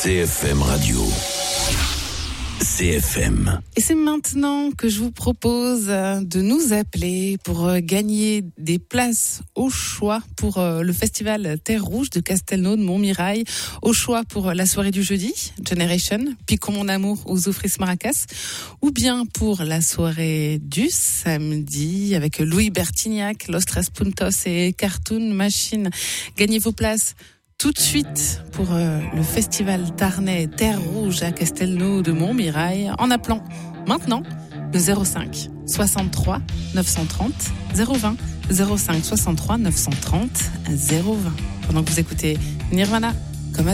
CFM Radio. CFM. Et c'est maintenant que je vous propose de nous appeler pour gagner des places au choix pour le festival Terre Rouge de Castelnau de Montmirail, au choix pour la soirée du jeudi, Generation, Piquons mon amour aux Zoufris Maracas, ou bien pour la soirée du samedi avec Louis Bertignac, Los Tres Puntos et Cartoon Machine. Gagnez vos places tout de suite pour le festival Tarnais Terre Rouge à Castelnau de Montmirail en appelant maintenant le 05 63 930 020 05 63 930 020 pendant que vous écoutez Nirvana.